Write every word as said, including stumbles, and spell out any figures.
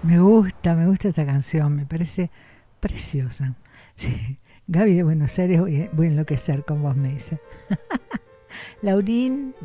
Me gusta, me gusta esta canción, me parece preciosa. Sí. Gaby de Buenos Aires, voy a, voy a enloquecer con vos, me dice. Laurín